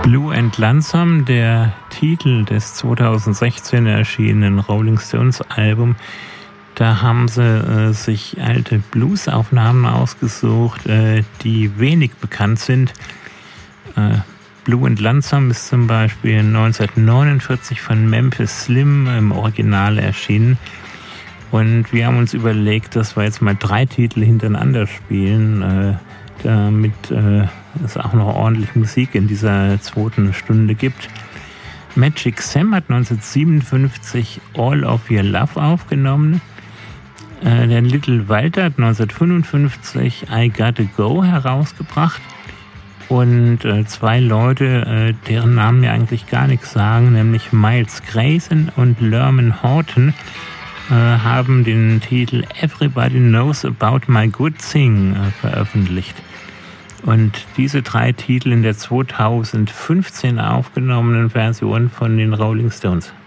Blue and Lonesome, der Titel des 2016 erschienenen Rolling Stones Album. Da haben sie sich alte Blues-Aufnahmen ausgesucht, die wenig bekannt sind. Blue and Lonesome ist zum Beispiel 1949 von Memphis Slim im Original erschienen. Und wir haben uns überlegt, dass wir jetzt mal 3 Titel hintereinander spielen, damit es auch noch ordentlich Musik in dieser 2. Stunde gibt. Magic Sam hat 1957 All of Your Love aufgenommen. Der Little Walter hat 1955 I Gotta Go herausgebracht. Und 2 Leute, deren Namen mir eigentlich gar nichts sagen, nämlich Miles Grayson und Lerman Horton, haben den Titel Everybody Knows About My Good Thing veröffentlicht. Und diese 3 Titel in der 2015 aufgenommenen Version von den Rolling Stones.